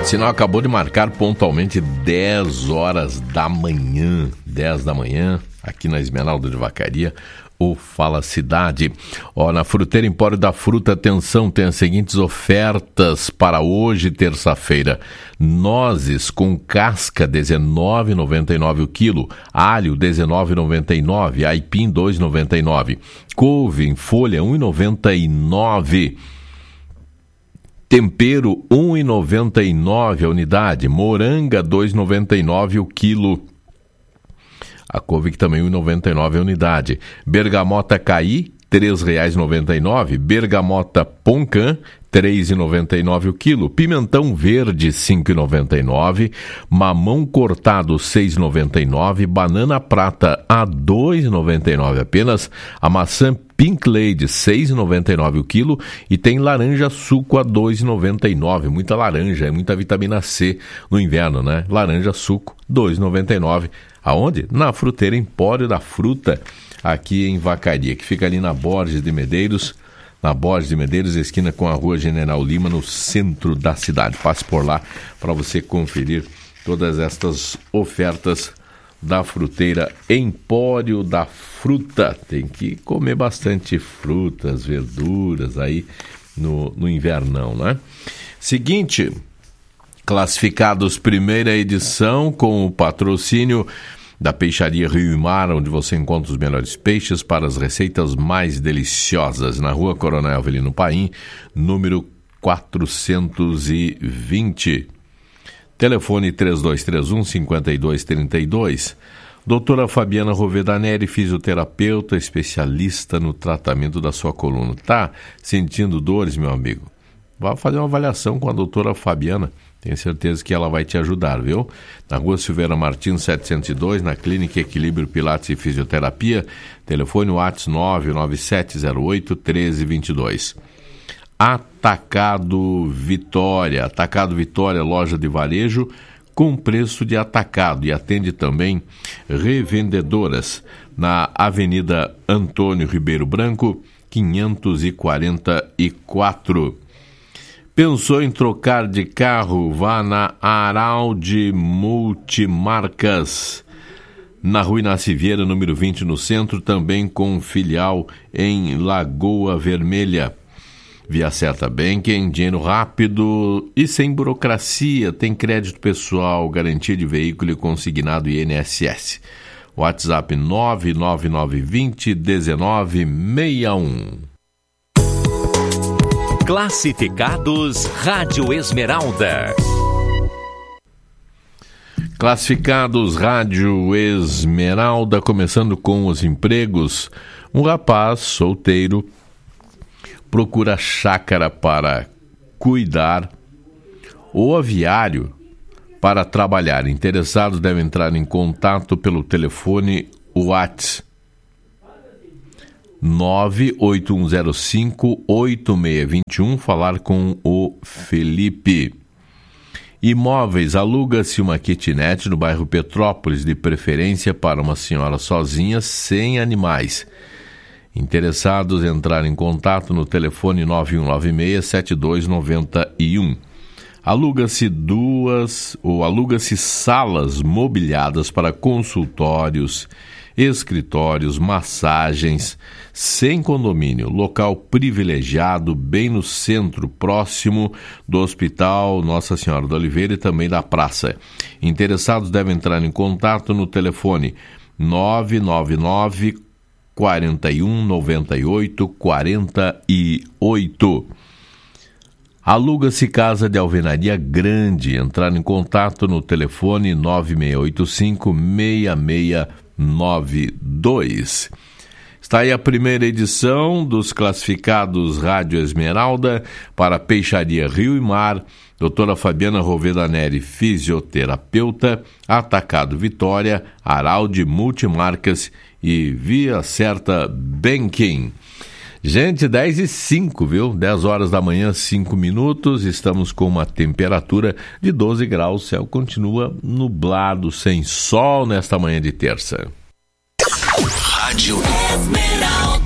Sinal acabou de marcar pontualmente 10 horas da manhã, 10 da manhã, aqui na Esmeralda de Vacaria, o Fala Cidade. Na Fruteira Empório da Fruta, atenção, tem as seguintes ofertas para hoje, terça-feira. Nozes com casca, R$ 19,99 o quilo. Alho, R$ 19,99. Aipim, R$ 2,99. Couve em folha, R$ 1,99. Tempero, R$ 1,99 a unidade. Moranga, R$ 2,99 o quilo. A couve que também R$ 1,99 a unidade. Bergamota Caí, R$ 3,99. Bergamota Poncã, R$ 3,99 o quilo. Pimentão verde, R$ 5,99. Mamão cortado, R$ 6,99. Banana prata, a R$ 2,99 apenas. A maçã Pink Lady, R$ 6,99 o quilo. E tem laranja suco a R$ 2,99. Muita laranja, é muita vitamina C no inverno, né? Laranja suco, R$ 2,99. Aonde? Na Fruteira Empório da Fruta, aqui em Vacaria, que fica ali na Borges de Medeiros, esquina com a Rua General Lima, no centro da cidade. Passe por lá para você conferir todas estas ofertas da Fruteira Empório da Fruta. Tem que comer bastante frutas, verduras aí no invernão, né? Seguinte, Classificados, primeira edição, com o patrocínio da Peixaria Rio e Mar, onde você encontra os melhores peixes para as receitas mais deliciosas, na Rua Coronel Avelino Paim, número 420. Telefone 3231-5232. Doutora Fabiana Rovedaneri, fisioterapeuta, especialista no tratamento da sua coluna. Tá sentindo dores, meu amigo? Vá fazer uma avaliação com a doutora Fabiana. Tenho certeza que ela vai te ajudar, viu? Na Rua Silveira Martins, 702, na Clínica Equilíbrio Pilates e Fisioterapia. Telefone WhatsApp 99708-1322. Atacado Vitória. Atacado Vitória, loja de varejo com preço de atacado, e atende também revendedoras na Avenida Antônio Ribeiro Branco, 544. Pensou em trocar de carro? Vá na Araldi Multimarcas, na Rua Inácio Vieira, número 20, no centro, também com filial em Lagoa Vermelha. Via Certa Banking, dinheiro rápido e sem burocracia, tem crédito pessoal, garantia de veículo e consignado INSS. WhatsApp 99920-1961. Classificados Rádio Esmeralda. Classificados Rádio Esmeralda, começando com os empregos. Um rapaz solteiro procura chácara para cuidar ou aviário para trabalhar. Interessados devem entrar em contato pelo telefone WhatsApp 98105-8621, falar com o Felipe. Imóveis, aluga-se uma kitnet no bairro Petrópolis, de preferência para uma senhora sozinha, sem animais. Interessados, entrar em contato no telefone 9196-7291. Aluga-se salas mobiliadas para consultórios, escritórios, massagens, sem condomínio, local privilegiado, bem no centro, próximo do Hospital Nossa Senhora do Oliveira e também da praça. Interessados devem entrar em contato no telefone 999 41 98 48. Aluga-se casa de alvenaria grande. Entrar em contato no telefone 9685-6692. Está aí a primeira edição dos Classificados Rádio Esmeralda para Peixaria Rio e Mar. Doutora Fabiana Rovedaneri, fisioterapeuta, Atacado Vitória, Araldi Multimarcas e Via Certa Banking. Gente, 10h05, viu? 10 horas da manhã, 5 minutos. Estamos com uma temperatura de 12 graus. O céu continua nublado, sem sol nesta manhã de terça. Rádio Esmeralda.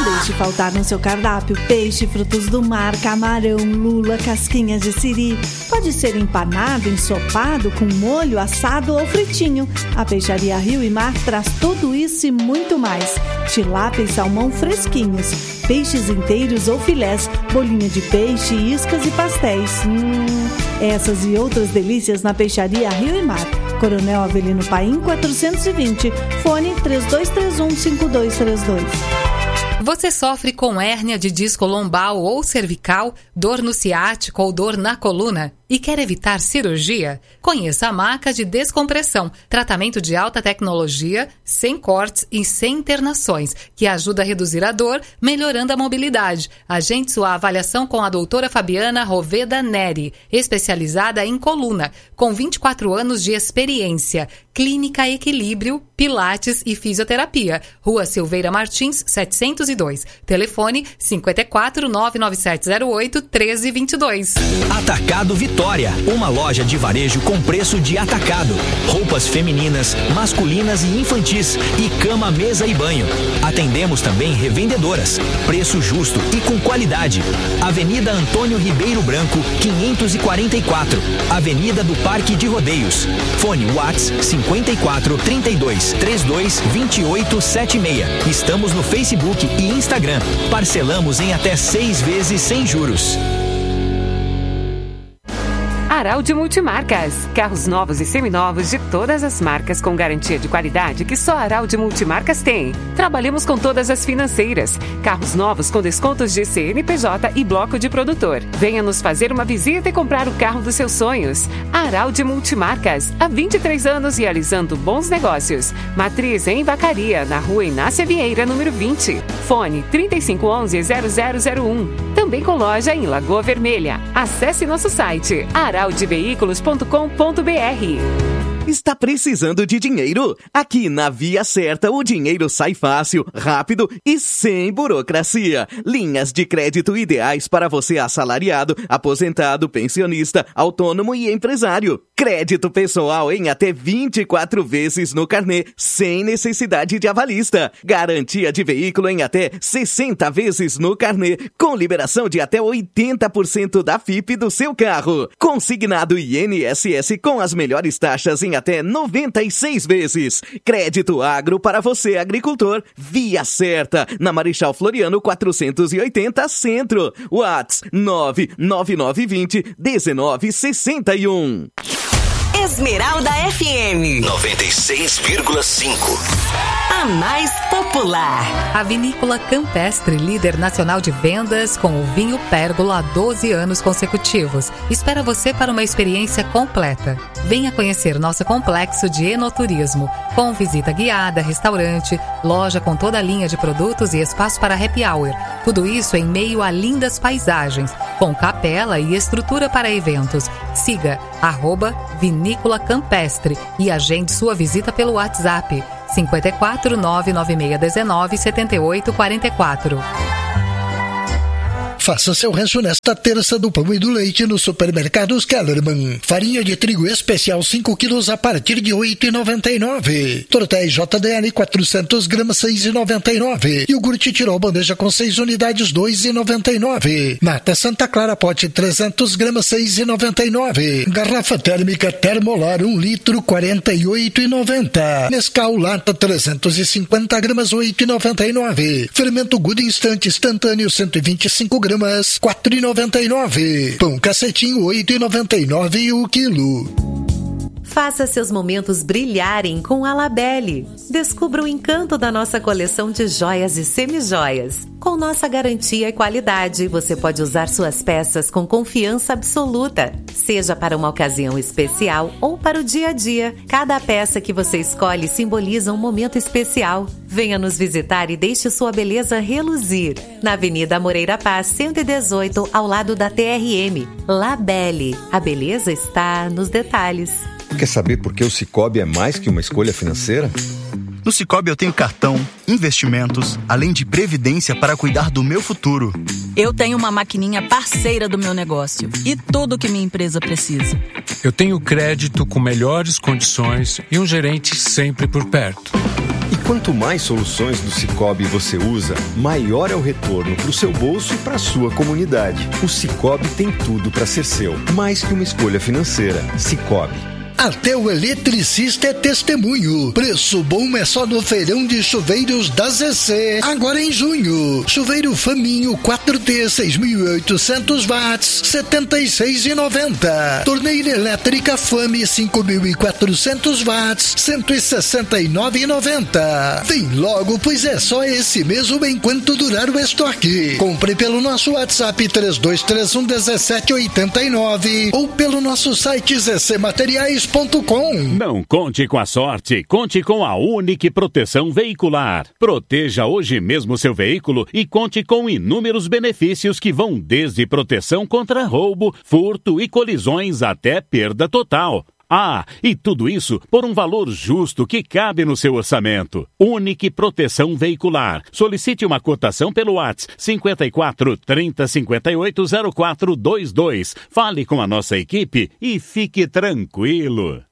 deixe faltar no seu cardápio peixe, frutos do mar, camarão, lula, casquinhas de siri. Pode ser empanado, ensopado, com molho, assado ou fritinho. A Peixaria Rio e Mar traz tudo isso e muito mais. Tilápia e salmão fresquinhos, peixes inteiros ou filés, bolinho de peixe, iscas e pastéis. Essas e outras delícias na Peixaria Rio e Mar. Coronel Avelino Paim 420, fone 3231-5232. Você sofre com hérnia de disco lombar ou cervical, dor no ciático ou dor na coluna e quer evitar cirurgia? Conheça a Maca de Descompressão, tratamento de alta tecnologia, sem cortes e sem internações, que ajuda a reduzir a dor, melhorando a mobilidade. Agende sua avaliação com a doutora Fabiana Roveda Neri, especializada em coluna, com 24 anos de experiência. Clínica Equilíbrio, Pilates e Fisioterapia. Rua Silveira Martins, 702. Telefone 54 99708 1322. Atacado Vitória, uma loja de varejo com preço de atacado. Roupas femininas, masculinas e infantis e cama, mesa e banho. Atendemos também revendedoras. Preço justo e com qualidade. Avenida Antônio Ribeiro Branco, 544. Avenida do Parque de Rodeios. Fone WhatsApp 54 32 32 28 76. Estamos no Facebook e Instagram. Parcelamos em até 6 vezes sem juros. Araldi Multimarcas. Carros novos e seminovos de todas as marcas com garantia de qualidade que só a Araldi Multimarcas tem. Trabalhamos com todas as financeiras. Carros novos com descontos de CNPJ e bloco de produtor. Venha nos fazer uma visita e comprar o carro dos seus sonhos. Araldi Multimarcas. Há 23 anos realizando bons negócios. Matriz em Vacaria, na rua Inácia Vieira, número 20. Fone 3511-0001. Também com loja em Lagoa Vermelha. Acesse nosso site araldiveículos.com.br. Está precisando de dinheiro? Aqui na Via Certa o dinheiro sai fácil, rápido e sem burocracia. Linhas de crédito ideais para você assalariado, aposentado, pensionista, autônomo e empresário. Crédito pessoal em até 24 vezes no carnê, sem necessidade de avalista. Garantia de veículo em até 60 vezes no carnê, com liberação de até 80% da FIP do seu carro. Consignado INSS com as melhores taxas em até 96 vezes. Crédito agro para você, agricultor. Via Certa, na Marechal Floriano 480 Centro. WhatsApp 99920-1961. Esmeralda FM 96,5. A mais popular. A Vinícola Campestre, líder nacional de vendas com o vinho Pérgola há 12 anos consecutivos. Espera você para uma experiência completa. Venha conhecer nosso complexo de enoturismo, com visita guiada, restaurante, loja com toda a linha de produtos e espaço para happy hour. Tudo isso em meio a lindas paisagens, com capela e estrutura para eventos. Siga @Vinícola Campestre e agende sua visita pelo WhatsApp 54 99619 7844. Faça seu rancho nesta terça do pão e do leite nos supermercados Kellerman. Farinha de trigo especial 5 quilos a partir de R$ 8,99. Tortéis JDL 400 gramas 6,99. Iogurte Tirol bandeja com 6 unidades 2,99. Nata Santa Clara pote 300 gramas 6,99. Garrafa térmica Termolar 1 litro 48,90. Nescau lata 350 gramas 8,99. Fermento Good Instante instantâneo 125 gramas 4,99. Pão cacetinho 8,99 o quilo. Faça seus momentos brilharem com a Labelle. Descubra o encanto da nossa coleção de joias e semijoias. Com nossa garantia e qualidade, você pode usar suas peças com confiança absoluta. Seja para uma ocasião especial ou para o dia a dia, cada peça que você escolhe simboliza um momento especial. Venha nos visitar e deixe sua beleza reluzir. Na Avenida Moreira Paz, 118, ao lado da TRM. Labelle. A beleza está nos detalhes. Quer saber por que o Sicoob é mais que uma escolha financeira? No Sicoob eu tenho cartão, investimentos, além de previdência para cuidar do meu futuro. Eu tenho uma maquininha parceira do meu negócio e tudo que minha empresa precisa. Eu tenho crédito com melhores condições e um gerente sempre por perto. E quanto mais soluções do Sicoob você usa, maior é o retorno para o seu bolso e para a sua comunidade. O Sicoob tem tudo para ser seu, mais que uma escolha financeira. Sicoob. Até o eletricista é testemunho. Preço bom é só no feirão de chuveiros da ZC. Agora em junho. Chuveiro Faminho 4T 6.800 watts, R$ 76,90. Torneira elétrica Fame 5.400 watts, R$ 169,90. Vem logo, pois é só esse mesmo enquanto durar o estoque. Compre pelo nosso WhatsApp 3231-1789 ou pelo nosso site zcmateriais.com. Não conte com a sorte, conte com a Unique Proteção Veicular. Proteja hoje mesmo seu veículo e conte com inúmeros benefícios que vão desde proteção contra roubo, furto e colisões até perda total. Ah, e tudo isso por um valor justo que cabe no seu orçamento. Unique Proteção Veicular. Solicite uma cotação pelo WhatsApp 54 30 58 0422. Fale com a nossa equipe e fique tranquilo.